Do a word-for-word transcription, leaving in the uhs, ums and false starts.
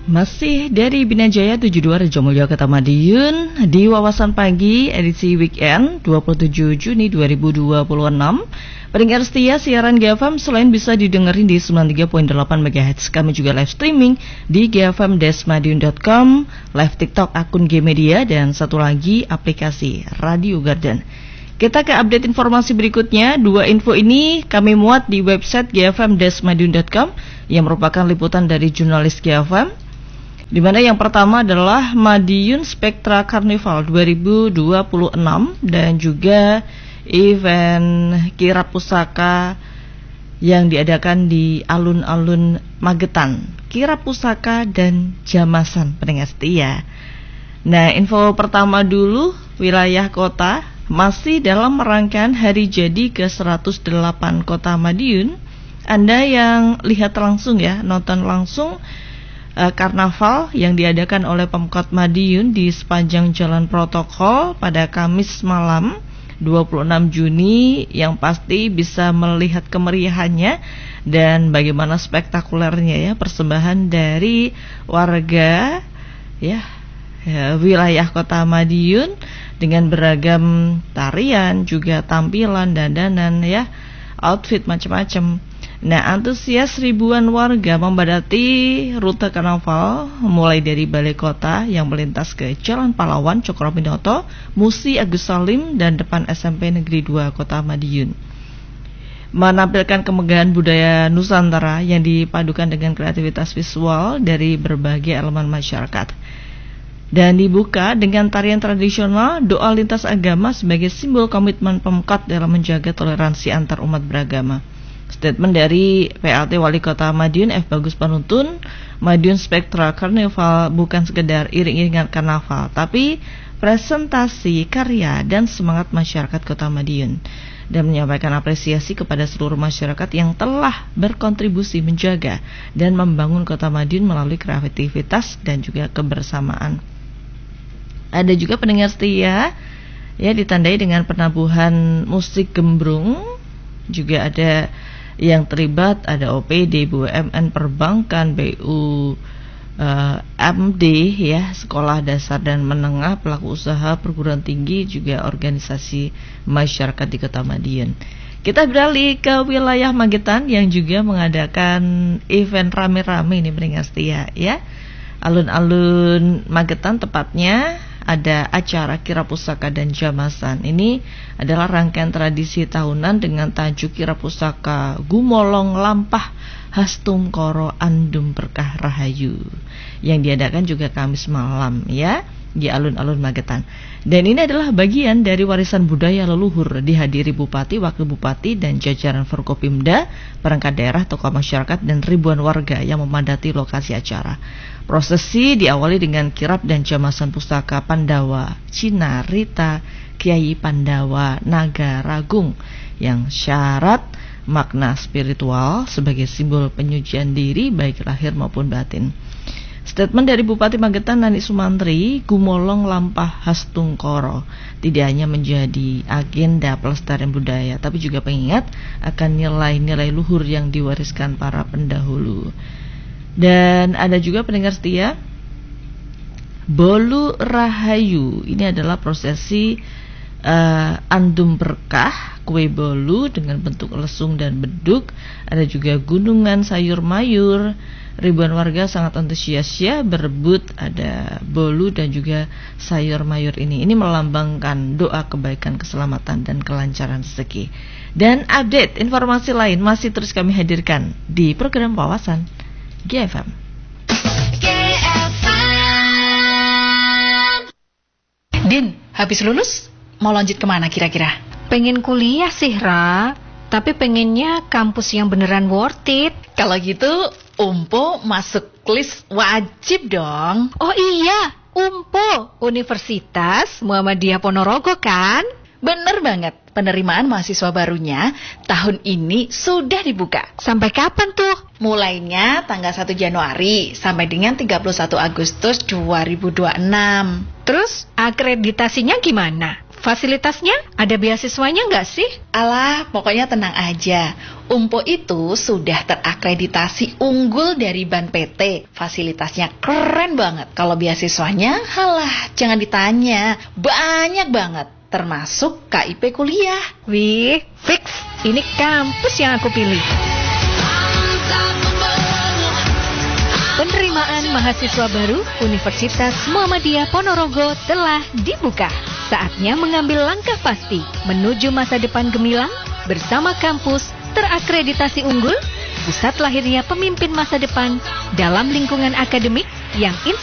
Masih dari Binajaya tujuh puluh dua Rejomulyo Kota Madiun di Wawasan Pagi edisi weekend dua puluh tujuh Juni dua ribu dua puluh enam. Pendengar setia siaran G F M selain bisa didengerin di sembilan puluh tiga koma delapan megahertz, kami juga live streaming di g f m dash madiun dot com, live TikTok akun G Media, dan satu lagi aplikasi Radio Garden. Kita ke update informasi berikutnya. Dua info ini kami muat di website g f m dash madiun dot com yang merupakan liputan dari jurnalis G F M. Di mana yang pertama adalah Madiun Spectra Carnival dua ribu dua puluh enam dan juga event kirap pusaka yang diadakan di alun-alun Magetan, kirap pusaka dan jamasan pendengar setia. Nah, info pertama dulu, wilayah kota masih dalam rangkaian hari jadi ke seratus delapan Kota Madiun. Anda yang lihat langsung ya, nonton langsung Uh, karnaval yang diadakan oleh Pemkot Madiun di sepanjang Jalan Protokol pada Kamis malam dua puluh enam Juni, yang pasti bisa melihat kemeriahannya dan bagaimana spektakulernya ya persembahan dari warga ya, ya wilayah Kota Madiun dengan beragam tarian, juga tampilan, dandanan ya, outfit macam-macam. Nah, antusias ribuan warga membadati rute karnaval mulai dari Balai Kota yang melintas ke Jalan Pahlawan Cokroaminoto, Musi Agus Salim, dan depan S M P Negeri dua Kota Madiun. Menampilkan kemegahan budaya Nusantara yang dipadukan dengan kreativitas visual dari berbagai elemen masyarakat. Dan dibuka dengan tarian tradisional, doa lintas agama sebagai simbol komitmen Pemkot dalam menjaga toleransi antar umat beragama. Statement dari P L T Wali Kota Madiun F. Bagus Panuntun, Madiun Spectra Carnival bukan sekedar iring-iringan karnaval, tapi presentasi karya dan semangat masyarakat Kota Madiun, dan menyampaikan apresiasi kepada seluruh masyarakat yang telah berkontribusi menjaga dan membangun Kota Madiun melalui kreativitas dan juga kebersamaan. Ada juga pendengar setia ya, ditandai dengan penabuhan musik gembrung. Juga ada yang terlibat, ada O P D, B U M N, perbankan, B U uh, M D ya, sekolah dasar dan menengah, pelaku usaha, perguruan tinggi, juga organisasi masyarakat di Kota Madiun. Kita beralih ke wilayah Magetan yang juga mengadakan event rame-rame ini pendengar setia ya. Alun-alun Magetan tepatnya ada acara kirap pusaka dan jamasan. Ini adalah rangkaian tradisi tahunan dengan tajuk kirap pusaka Gumolong Lampah Hastung Koro Andum Berkah Rahayu yang diadakan juga Kamis malam ya di alun-alun Magetan. Dan ini adalah bagian dari warisan budaya leluhur, dihadiri Bupati, Wakil Bupati, dan jajaran Forkopimda, perangkat daerah, tokoh masyarakat, dan ribuan warga yang memadati lokasi acara. Prosesi diawali dengan kirap dan jamasan pusaka Pandawa, Cina, Rita, Kiai Pandawa, Naga, Ragung yang syarat makna spiritual sebagai simbol penyucian diri baik lahir maupun batin. Statement dari Bupati Magetan Nani Sumantri, Gumolong Lampah Hastung Koro tidak hanya menjadi agenda pelestarian budaya, tapi juga pengingat akan nilai-nilai luhur yang diwariskan para pendahulu. Dan ada juga pendengar setia, Bolu Rahayu. Ini adalah prosesi uh, andum berkah, kue bolu dengan bentuk lesung dan beduk. Ada juga gunungan sayur mayur. Ribuan warga sangat antusias ya berebut ada bolu dan juga sayur mayur ini. Ini melambangkan doa kebaikan, keselamatan, dan kelancaran rezeki. Dan update informasi lain masih terus kami hadirkan di program Wawasan G F M. G F M. Din, habis lulus mau lanjut kemana kira-kira? Pengen kuliah sih, Ra. Tapi pengennya kampus yang beneran worth it. Kalau gitu, Umpo masuk list wajib dong. Oh iya, Umpo, Universitas Muhammadiyah Ponorogo kan? Bener banget, penerimaan mahasiswa barunya tahun ini sudah dibuka. Sampai kapan tuh? Mulainya tanggal satu Januari sampai dengan tiga puluh satu Agustus dua ribu dua puluh enam. Terus akreditasinya gimana? Fasilitasnya, ada beasiswanya nggak sih? Alah, pokoknya tenang aja. U M P O itu sudah terakreditasi unggul dari Ban P T. Fasilitasnya keren banget. Kalau beasiswanya, halah, jangan ditanya. Banyak banget, termasuk K I P kuliah. Wih, fix. Ini kampus yang aku pilih. Penerimaan mahasiswa baru Universitas Muhammadiyah Ponorogo telah dibuka. Saatnya mengambil langkah pasti menuju masa depan gemilang bersama kampus terakreditasi unggul, pusat lahirnya pemimpin masa depan dalam lingkungan akademik yang